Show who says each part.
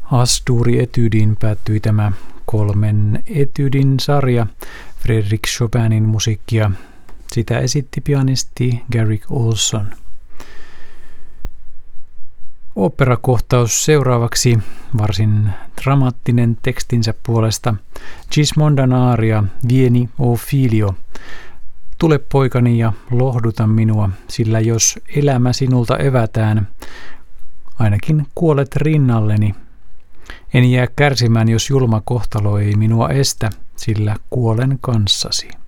Speaker 1: As-dur-etydin päättyi tämä 3 etydin sarja Frédéric Chopinin musiikkia. Sitä esitti pianisti Garrick Ohlson. Oopperakohtaus seuraavaksi, varsin dramaattinen tekstinsä puolesta. Gismondan aaria, Vieni o filio. Tule poikani ja lohduta minua, sillä jos elämä sinulta evätään, ainakin kuolet rinnalleni. En jää kärsimään, jos julma kohtalo ei minua estä, sillä kuolen kanssasi.